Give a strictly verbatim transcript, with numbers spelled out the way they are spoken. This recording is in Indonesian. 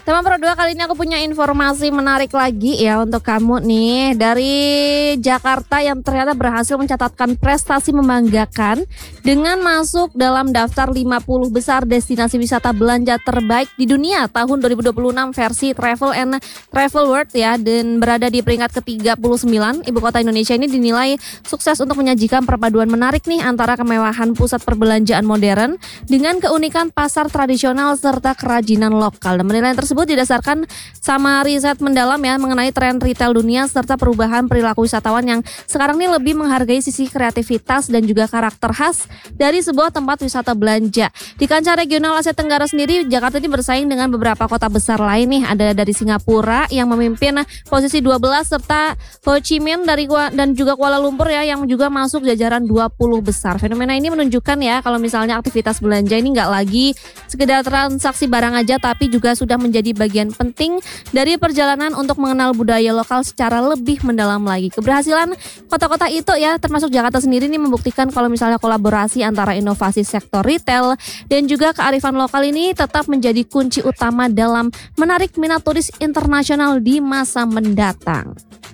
Teman Pro dua, kali ini aku punya informasi menarik lagi ya untuk kamu nih. Dari Jakarta yang ternyata berhasil mencatatkan prestasi membanggakan dengan masuk dalam daftar lima puluh besar destinasi wisata belanja terbaik di dunia tahun dua ribu dua puluh enam versi Travel and Travel World ya. Dan berada di peringkat ke tiga puluh sembilan, ibu kota Indonesia ini dinilai sukses untuk menyajikan perpaduan menarik nih antara kemewahan pusat perbelanjaan modern dengan keunikan pasar tradisional serta kerajinan lokal. Dan penilaian tersebut didasarkan sama riset mendalam ya mengenai tren retail dunia serta perubahan perilaku wisatawan yang sekarang ini lebih menghargai sisi kreativitas dan juga karakter khas dari sebuah tempat wisata belanja. Di kancah regional Asia Tenggara sendiri, Jakarta ini bersaing dengan beberapa kota besar lain nih. Ada dari Singapura yang memimpin posisi dua belas serta Ho Chi Minh dari dan juga Kuala Lumpur ya yang juga masuk jajaran dua puluh besar. Fenomena ini menunjukkan ya kalau misalnya aktivitas belanja ini nggak lagi sekedar transaksi barang aja, tapi juga sudah menjadi bagian penting dari perjalanan untuk mengenal budaya lokal secara lebih mendalam lagi. Keberhasilan kota-kota itu ya termasuk Jakarta sendiri ini membuktikan kalau misalnya kolaborasi antara inovasi sektor retail dan juga kearifan lokal ini tetap menjadi kunci utama dalam menarik minat turis internasional di masa mendatang.